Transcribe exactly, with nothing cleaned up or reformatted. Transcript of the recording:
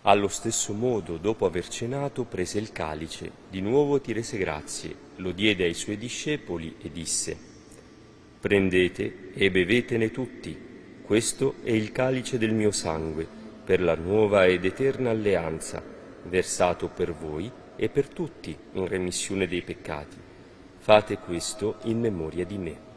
Allo stesso modo, dopo aver cenato, prese il calice, di nuovo ti rese grazie, lo diede ai suoi discepoli e disse: «Prendete e bevetene tutti, questo è il calice del mio sangue, per la nuova ed eterna alleanza, versato per voi e per tutti in remissione dei peccati. Fate questo in memoria di me».